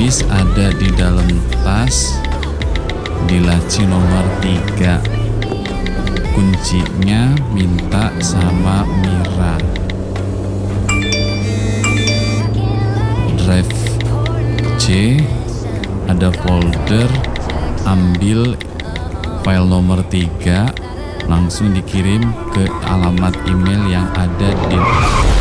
Habis ada di dalam tas, di laci nomor 3. Kuncinya minta sama Mira. Drive C, ada folder, ambil file nomor 3, langsung dikirim ke alamat email yang ada di